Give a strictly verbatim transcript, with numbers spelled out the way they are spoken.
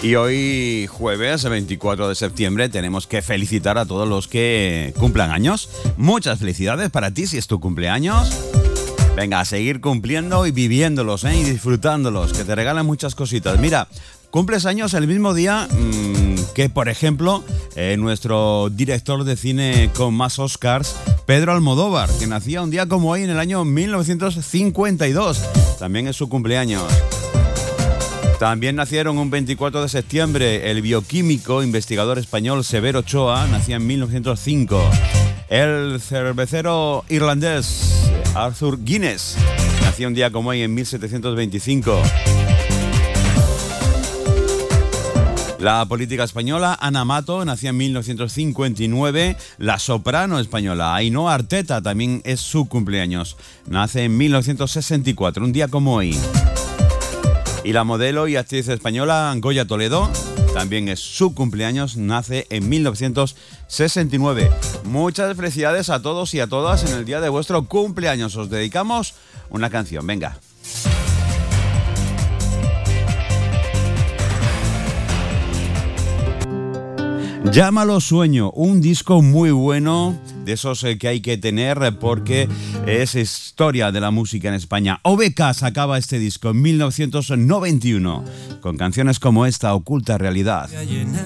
Y hoy, jueves veinticuatro de septiembre, tenemos que felicitar a todos los que cumplan años. Muchas felicidades para ti si es tu cumpleaños. Venga, a seguir cumpliendo y viviéndolos, ¿eh? Y disfrutándolos, que te regalan muchas cositas. Mira, cumples años el mismo día mmm, que, por ejemplo, eh, nuestro director de cine con más Oscars, Pedro Almodóvar, que nacía un día como hoy en el año mil novecientos cincuenta y dos. También es su cumpleaños. También nacieron un veinticuatro de septiembre el bioquímico investigador español Severo Ochoa, nacía en mil novecientos cinco. El cervecero irlandés Arthur Guinness, nació un día como hoy en mil setecientos veinticinco. La política española Ana Mato nació en mil novecientos cincuenta y nueve. La soprano española Ainhoa Arteta también es su cumpleaños. Nace en mil novecientos sesenta y cuatro, un día como hoy. Y la modelo y actriz española Goya Toledo también es su cumpleaños. Nace en mil novecientos sesenta y nueve. Muchas felicidades a todos y a todas en el día de vuestro cumpleaños. Os dedicamos una canción. Venga. Llámalo Sueño, un disco muy bueno, de esos que hay que tener porque es historia de la música en España. O B K sacaba este disco en mil novecientos noventa y uno, con canciones como esta, Oculta Realidad.